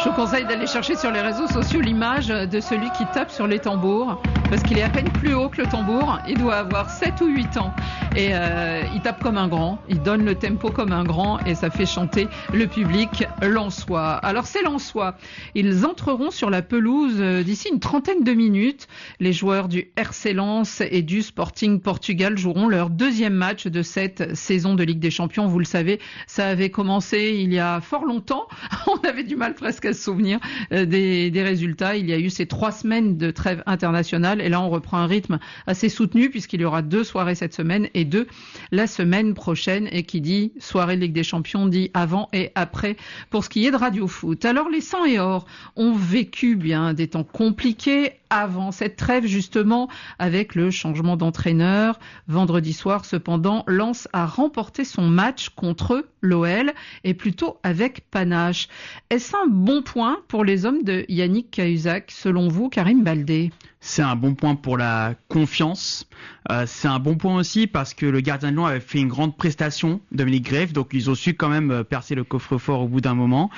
Je vous conseille d'aller chercher sur les réseaux sociaux l'image de celui qui tape sur les tambours, parce qu'il est à peine plus haut que le tambour. Il doit avoir 7 ou 8 ans. Et il tape comme un grand, il donne le tempo comme un grand, et ça fait chanter le public lensois. Alors c'est lensois. Ils entreront sur la pelouse d'ici une trentaine de minutes. Les joueurs du RC Lens et du Sporting Portugal joueront leur deuxième match de cette saison de Ligue des Champions. Vous le savez, ça avait commencé il y a fort longtemps. On avait du mal presque à se souvenir des résultats. Il y a eu ces 3 semaines de trêve internationale, et là on reprend un rythme assez soutenu puisqu'il y aura 2 soirées cette semaine et 2 la semaine prochaine. Et qui dit soirée de Ligue des Champions dit avant et après pour ce qui est de Radio Foot. Alors les 100 et or ont vécu bien des temps compliqués avant cette trêve, justement, avec le changement d'entraîneur. Vendredi soir, cependant, Lens a remporté son match contre l'OL, et plutôt avec panache. Est-ce un bon point pour les hommes de Yannick Cahuzac, selon vous, Karim Baldé ? C'est un bon point pour la confiance. C'est un bon point aussi parce que le gardien de Lyon avait fait une grande prestation, Dominique Greff, donc ils ont su quand même percer le coffre-fort au bout d'un moment.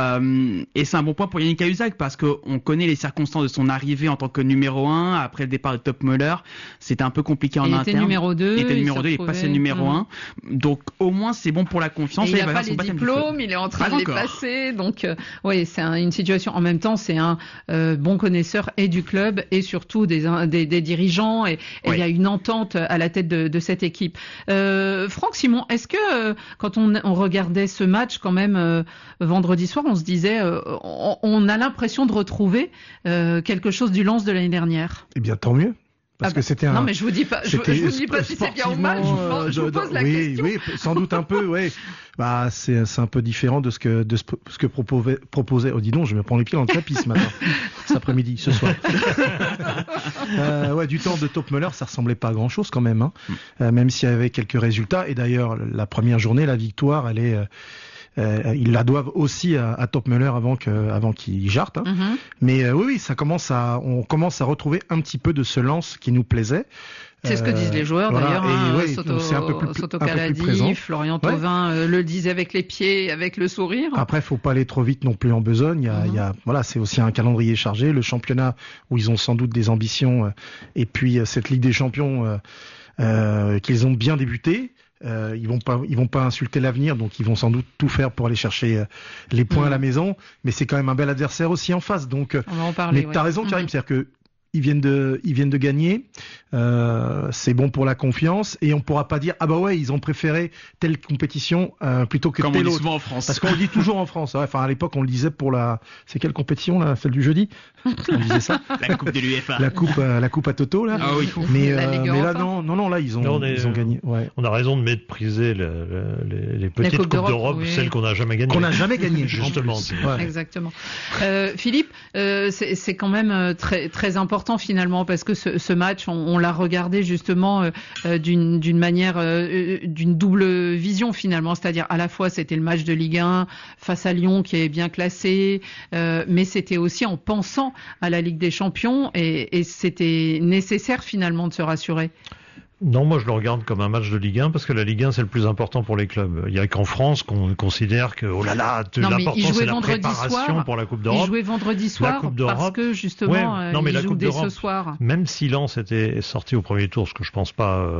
Et c'est un bon point pour Yannick Cahuzac parce qu'on connaît les circonstances de son arrivée en tant que numéro 1 après le départ de Topmöller. C'était un peu compliqué en interne. Il était numéro 2. Il était numéro 2, il est passé numéro 1. Donc au moins c'est bon pour la confiance. Et il n'a pas les diplômes, il est en train de les passer. Donc oui, c'est une situation. En même temps, c'est un bon connaisseur et du club et surtout des dirigeants, et il y a une entente à la tête de cette équipe. Franck Simon, est-ce que quand on regardait ce match quand même vendredi soir, on se disait on a l'impression de retrouver quelque chose du Lens de l'année dernière? Eh bien tant mieux. Parce que c'était Non, mais je vous dis pas, je vous dis pas si c'est bien ou mal, je vous pose la question. Oui, sans doute un peu, oui. Bah, c'est un peu différent de ce que proposait, oh dis donc, je me prends les pieds dans le tapis ce matin, cet après-midi, ce soir. Du temps de Topmöller, ça ressemblait pas à grand chose quand même, hein. Même s'il y avait quelques résultats. Et d'ailleurs, la première journée, la victoire, elle est, ils la doivent aussi à Topmöller avant qu'il jarte. Hein. Mm-hmm. Mais oui, on commence à retrouver un petit peu de ce Lens qui nous plaisait. C'est ce que disent les joueurs d'ailleurs. C'est un peu plus présent. Florian Thauvin le disait avec les pieds, avec le sourire. Après, faut pas aller trop vite non plus en besogne. C'est aussi un calendrier chargé. Le championnat où ils ont sans doute des ambitions, et puis cette Ligue des Champions qu'ils ont bien débuté. Ils vont pas insulter l'avenir, donc ils vont sans doute tout faire pour aller chercher les points à la maison. Mais c'est quand même un bel adversaire aussi en face. Donc, on va en parler. Mais t'as raison, Karim, c'est-à-dire que ils viennent de gagner, c'est bon pour la confiance, et on pourra pas dire ils ont préféré telle compétition plutôt que comme telle on dit autre. Souvent en France. Parce qu'on le dit toujours en France. Enfin, à l'époque on le disait pour c'est quelle compétition là, celle du jeudi? On disait ça. La coupe de l'UEFA. La coupe à Toto là. Ah oui. Mais là non, là ils ont gagné. Ouais. On a raison de mépriser les petites coupes d'Europe, celles qu'on n'a jamais gagnées. Qu'on n'a jamais gagnées, justement. Ouais. Exactement. Philippe, c'est quand même très très important finalement, parce que ce match, on l'a regardé justement d'une manière, d'une double vision finalement, c'est-à-dire à la fois c'était le match de Ligue 1 face à Lyon qui est bien classé, mais c'était aussi en pensant à la Ligue des Champions, et c'était nécessaire finalement de se rassurer. Non, moi je le regarde comme un match de Ligue 1 parce que la Ligue 1 c'est le plus important pour les clubs. Il y a qu'en France qu'on considère que l'important c'est la préparation pour la Coupe d'Europe. Ils jouaient vendredi soir parce que justement ils jouent dès ce soir. Même si Lens était sorti au premier tour, ce que je pense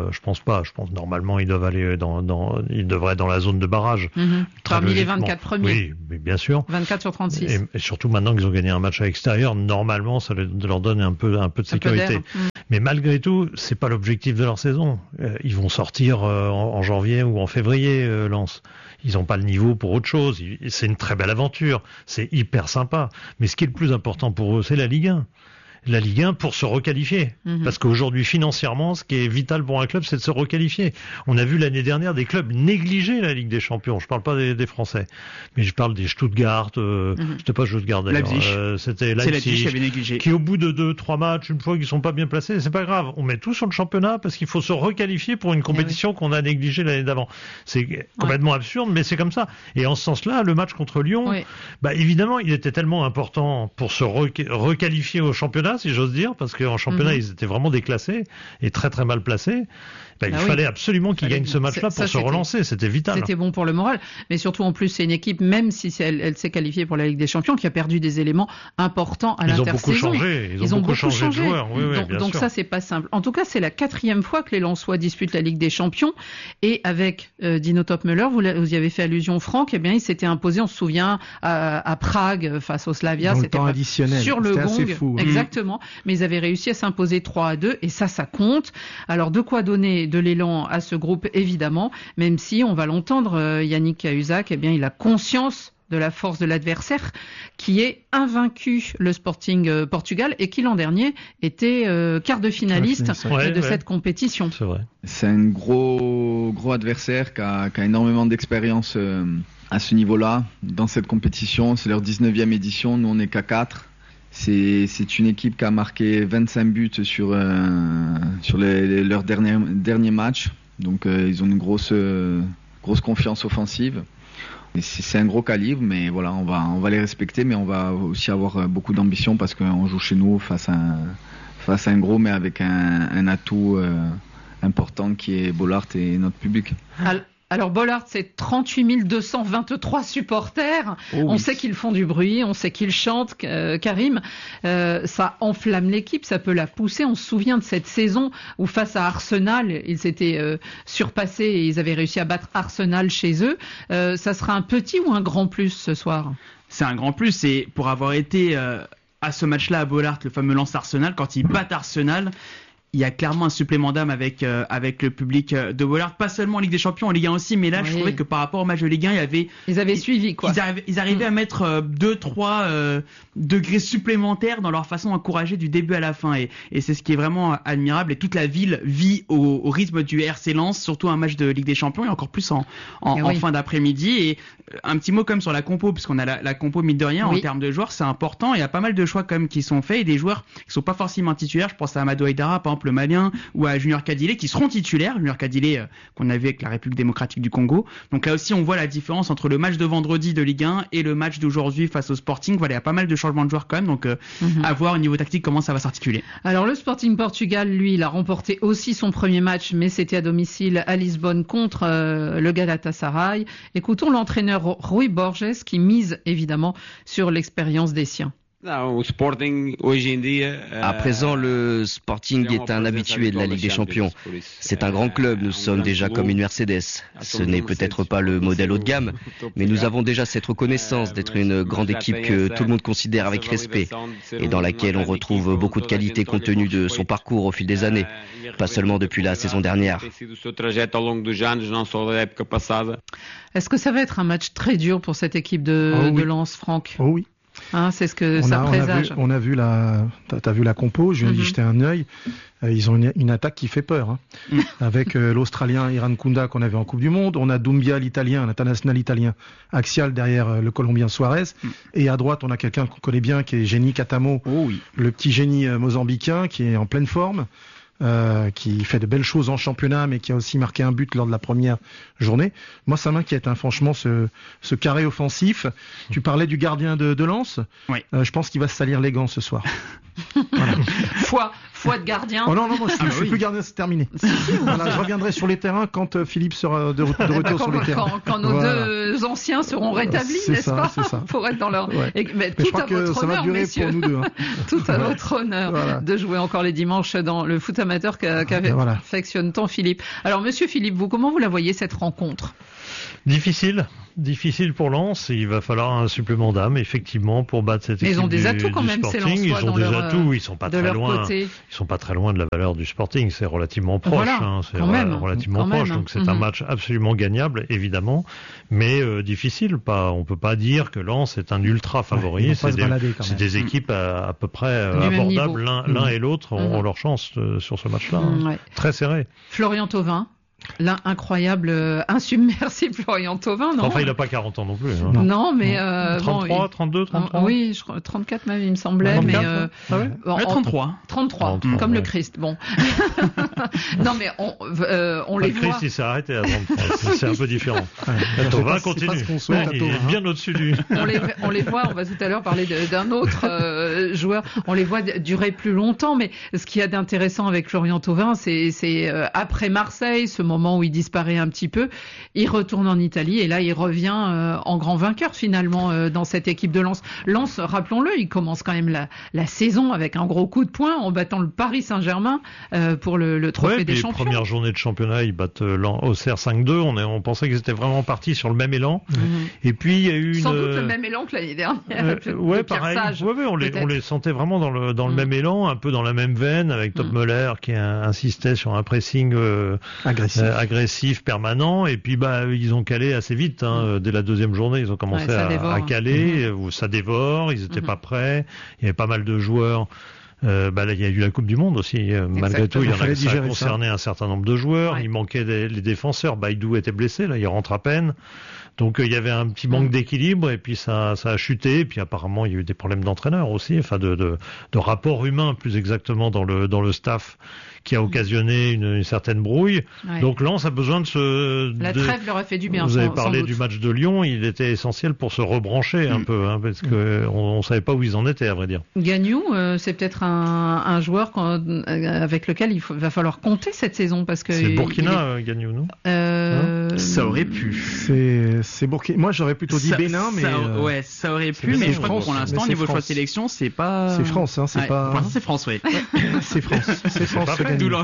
normalement ils devraient être dans la zone de barrage. Parmi les 24 premiers. Oui, mais bien sûr. 24 sur 36. Et surtout maintenant qu'ils ont gagné un match à l'extérieur, normalement ça leur donne un peu de sécurité. Mais malgré tout, c'est pas l'objectif de leur saison. Ils vont sortir en janvier ou en février, Lens. Ils n'ont pas le niveau pour autre chose. C'est une très belle aventure. C'est hyper sympa. Mais ce qui est le plus important pour eux, c'est la Ligue 1. La Ligue 1 pour se requalifier. Parce qu'aujourd'hui, financièrement, ce qui est vital pour un club, c'est de se requalifier. On a vu l'année dernière des clubs négliger la Ligue des Champions. Je parle pas des Français, mais je parle des Stuttgart. C'était pas Stuttgart d'ailleurs. C'était Leipzig, qui au bout de 2-3 matchs, une fois qu'ils sont pas bien placés, c'est pas grave. On met tout sur le championnat parce qu'il faut se requalifier pour une compétition qu'on a négligée l'année d'avant. C'est complètement absurde, mais c'est comme ça. Et en ce sens-là, le match contre Lyon, évidemment, il était tellement important pour se requalifier au championnat. championnat, si j'ose dire, parce qu'en championnat, ils étaient vraiment déclassés et très très mal placés. Il fallait absolument qu'ils gagnent ce match-là pour se relancer. C'était vital. C'était bon pour le moral. Mais surtout, en plus, c'est une équipe, même si elle s'est qualifiée pour la Ligue des Champions, qui a perdu des éléments importants à l'intersaison. Ils ont beaucoup changé de joueurs. Donc ça, c'est pas simple. En tout cas, c'est la 4e fois que les Lensois disputent la Ligue des Champions. Et avec Dino Topmöller, vous y avez fait allusion, Franck, eh bien, il s'était imposé, on se souvient, à Prague face au Slavia. Dans le temps additionnel. Sur le gong. Assez fou. Exactement. Mais ils avaient réussi à s'imposer 3-2. Et ça compte. Alors, de quoi donner de l'élan à ce groupe, évidemment, même si, on va l'entendre, Yannick Cahuzac, eh bien, il a conscience de la force de l'adversaire, qui est invaincu, le Sporting Portugal, et qui l'an dernier était quart de finaliste de cette compétition. C'est vrai. C'est un gros adversaire qui a énormément d'expérience à ce niveau-là, dans cette compétition. C'est leur 19e édition, nous on est qu'à 4. C'est une équipe qui a marqué 25 buts sur leurs derniers matchs. Donc ils ont une grosse confiance offensive. Et c'est un gros calibre, mais voilà, on va les respecter, mais on va aussi avoir beaucoup d'ambition parce qu'on joue chez nous face à un gros, mais avec un atout important qui est Bollaert et notre public. Alors Bollaert, c'est 38 223 supporters. On sait qu'ils font du bruit, on sait qu'ils chantent, Karim. Ça enflamme l'équipe, ça peut la pousser. On se souvient de cette saison où face à Arsenal, ils s'étaient surpassés et ils avaient réussi à battre Arsenal chez eux. Ça sera un petit ou un grand plus ce soir ? C'est un grand plus, et pour avoir été à ce match-là à Bollaert, le fameux Lens Arsenal, quand ils battent Arsenal, il y a clairement un supplément d'âme avec le public de Bollaert, pas seulement en Ligue des Champions, en Ligue 1 aussi, mais là je trouvais que par rapport au match de Ligue 1, ils avaient suivi quoi. Ils arrivaient à mettre 2-3 degrés supplémentaires dans leur façon d'encourager du début à la fin, et c'est ce qui est vraiment admirable, et toute la ville vit au rythme du RC Lens, surtout un match de Ligue des Champions, et encore plus en fin d'après-midi. Et un petit mot comme sur la compo, puisqu'on a la compo mine de rien, en termes de joueurs, c'est important. Il y a pas mal de choix quand même qui sont faits, et des joueurs qui sont pas forcément titulaires. Je pense à Amadou Aïdara, par exemple, le Malien, ou à Junior Kadile, qui seront titulaires. Junior Kadile qu'on a vu avec la République démocratique du Congo. Donc là aussi, on voit la différence entre le match de vendredi de Ligue 1 et le match d'aujourd'hui face au Sporting. Voilà, il y a pas mal de changements de joueurs quand même, donc à voir au niveau tactique comment ça va s'articuler. Alors le Sporting Portugal, lui, il a remporté aussi son premier match, mais c'était à domicile à Lisbonne contre le Galatasaray. Écoutons l'entraîneur Rui Borges qui mise évidemment sur l'expérience des siens. À présent, le Sporting est un habitué de la Ligue des Champions. C'est un grand club, nous sommes déjà comme une Mercedes. Ce n'est peut-être pas le modèle haut de gamme, mais nous avons déjà cette reconnaissance d'être une grande équipe que tout le monde considère avec respect et dans laquelle on retrouve beaucoup de qualités compte tenu de son parcours au fil des années, pas seulement depuis la saison dernière. Est-ce que ça va être un match très dur pour cette équipe de Lens, Franck ? Oh oui. C'est ce que ça présage. T'as vu la compo, je viens d'y jeter un œil. Ils ont une attaque qui fait peur, avec l'Australien Iran Kunda qu'on avait en Coupe du Monde. On a Doumbia, l'Italien, l'international italien, axial derrière le Colombien Suarez. Et à droite, on a quelqu'un qu'on connaît bien, qui est Génie Katamo, le petit génie mozambicain qui est en pleine forme. Qui fait de belles choses en championnat, mais qui a aussi marqué un but lors de la première journée. Moi, ça m'inquiète, franchement, ce carré offensif. Tu parlais du gardien de Lens. Oui. Je pense qu'il va se salir les gants ce soir. Voilà. Foi de gardien. Oh non, moi je suis plus gardien, c'est terminé. Voilà, je reviendrai sur les terrains quand Philippe sera de retour sur les terrains. Quand nos deux anciens seront rétablis, n'est-ce pas ? C'est ça. Pour être dans leur... Mais tout à votre honneur, messieurs. Pour nous deux, tout à votre honneur de jouer encore les dimanches dans le foot amateur qu'affectionne tant Philippe. Alors, monsieur Philippe, comment vous la voyez cette rencontre ? Difficile pour Lens. Il va falloir un supplément d'âme, effectivement, pour battre cette équipe. Mais ils ont des atouts quand même, ces Lensois. Ils ont des atouts. Ils sont pas très loin. Ils sont pas très loin de la valeur du Sporting. C'est relativement proche. C'est relativement proche. Donc c'est un match absolument gagnable, évidemment, mais difficile. On peut pas dire que Lens est un ultra favori. C'est des équipes à peu près abordables. L'un et l'autre ont leur chance sur ce match-là. Très serré. Florian Thauvin. L'incroyable, insubmersible Florian Thauvin, non? Enfin, il n'a pas 40 ans non plus. Hein. Non, mais 33, 32, 33. Oui, 34 même, il me semblait. 34, mais 33. 33, comme le Christ. Bon. Non, mais on les voit. Le Christ, il s'est arrêté à 33. C'est un peu différent. Thauvin continue. Il est bien au-dessus du. On les voit. On va tout à l'heure parler d'un autre joueur. On les voit durer plus longtemps, mais ce qu'il y a d'intéressant avec Florian Thauvin, c'est après Marseille, ce moment où il disparaît un petit peu, il retourne en Italie et là il revient en grand vainqueur finalement dans cette équipe de Lens. Lens, rappelons-le, il commence quand même la saison avec un gros coup de poing en battant le Paris Saint-Germain pour le trophée des champions. Première journée de championnat, ils battent Auxerre 5-2. On pensait qu'ils étaient vraiment partis sur le même élan. Et puis il y a eu sans doute le même élan que l'année dernière. Pareil. On les sentait vraiment dans le même élan, un peu dans la même veine, avec Top Müller qui insistait sur un pressing agressif permanent, et puis ils ont calé assez vite, dès la deuxième journée ils ont commencé à caler, ça dévore, ils étaient pas prêts, il y avait pas mal de joueurs. Là, il y a eu la Coupe du Monde aussi. Malgré tout, ça a concerné un certain nombre de joueurs. Il manquait les défenseurs. Baïdou était blessé, là, il rentre à peine. Donc il y avait un petit manque d'équilibre, et puis ça a chuté. Et puis apparemment il y a eu des problèmes d'entraîneur aussi, enfin de rapport humain plus exactement dans le staff, qui a occasionné une certaine brouille. Ouais. Donc Lens a besoin la trêve leur a fait du bien. Vous avez parlé du match de Lyon, il était essentiel pour se rebrancher un peu, parce que on savait pas où ils en étaient, à vrai dire. Gagnou, c'est peut-être un joueur avec lequel il va falloir compter cette saison, parce que c'est Burkina, Gagnou, non ça aurait pu. C'est Burkina. Moi, j'aurais plutôt dit Bénin, mais ça aurait pu. Mais je crois que pour l'instant, niveau choix de sélection, c'est pas. C'est France, c'est pas. Pour l'instant, c'est France, oui. C'est France.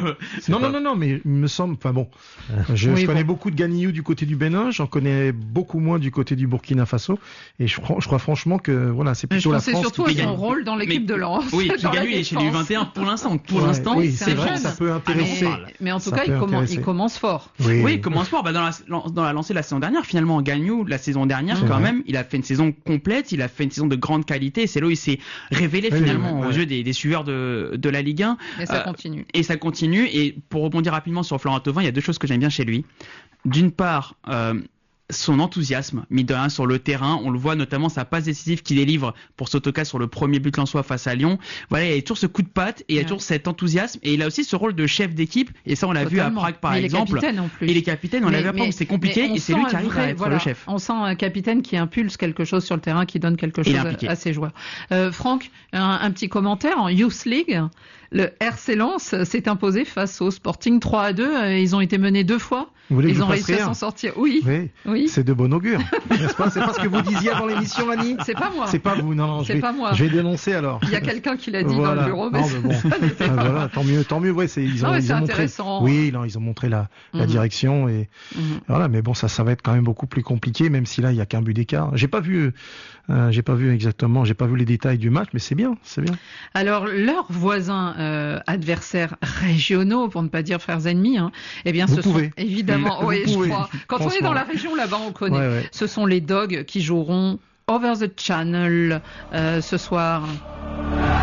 Non, mais il me semble. Enfin bon, je connais beaucoup de Gagnou du côté du Bénin, j'en connais beaucoup moins du côté du Burkina Faso, et je crois franchement que voilà, c'est plutôt la France. C'est surtout à son rôle dans l'équipe de Lens. Oui, Gagnou il est chez l'U21 pour l'instant. Oui, c'est vrai que ça peut intéresser. Mais en tout cas, il commence fort. Oui, il commence fort. Dans la lancée de la saison dernière, finalement, Gagnou, la saison dernière, quand même, il a fait une saison complète, il a fait une saison de grande qualité. C'est là où il s'est révélé finalement aux yeux des suiveurs de la Ligue 1. Et ça continue. Et pour rebondir rapidement sur Florent Thauvin, il y a deux choses que j'aime bien chez lui. D'une part, son enthousiasme mis de rien sur le terrain, on le voit notamment sa passe décisive qu'il délivre pour Sotoka sur le premier but lensois face à Lyon. Voilà, il y a toujours ce coup de patte et il y a toujours cet enthousiasme, et il a aussi ce rôle de chef d'équipe, et ça on l'a vu à Prague par exemple. Il est capitaine, on l'a vu à Prague, c'est compliqué, et c'est lui qui arrive à être le chef. On sent un capitaine qui impulse quelque chose sur le terrain, qui donne quelque chose à ses joueurs. Franck, un petit commentaire en Youth League. Le RC Lens s'est imposé face au Sporting 3-2. Ils ont été menés 2 fois. Ils ont réussi à s'en sortir. Oui. C'est de bon augure. N'est-ce pas? C'est pas ce que vous disiez avant l'émission, Annie? C'est pas moi. C'est pas vous. Non, c'est pas moi. Je vais dénoncer alors. Il y a quelqu'un qui l'a dit dans le bureau, mais ça n'était pas voilà, tant mieux. Ouais, ils ont montré. Oui, ils ont montré la direction, et voilà. Mais bon, ça va être quand même beaucoup plus compliqué, même si là il y a qu'un but d'écart. J'ai pas vu exactement. J'ai pas vu les détails du match, mais c'est bien. Alors leurs voisins adversaires régionaux, pour ne pas dire frères ennemis, eh bien ce sont évidemment, je crois. Quand on est dans la région là-bas, on connaît. Ce sont les Dogs qui joueront Over the Channel ce soir.